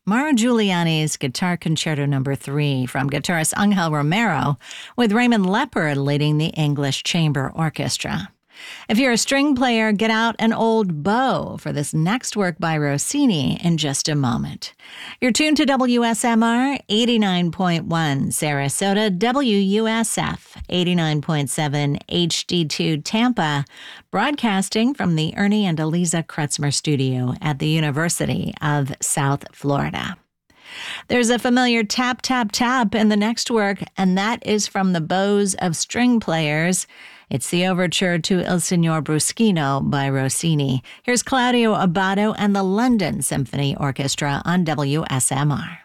Mauro Giuliani's Guitar Concerto No. 3 from guitarist Angel Romero, with Raymond Lepper leading the English Chamber Orchestra. If you're a string player, get out an old bow for this next work by Rossini in just a moment. You're tuned to WSMR 89.1 Sarasota, WUSF 89.7 HD2 Tampa, broadcasting from the Ernie and Eliza Kretzmer studio at the University of South Florida. There's a familiar tap, tap, tap in the next work, and that is from the bows of string players. It's the overture to Il Signor Bruschino by Rossini. Here's Claudio Abbado and the London Symphony Orchestra on WSMR.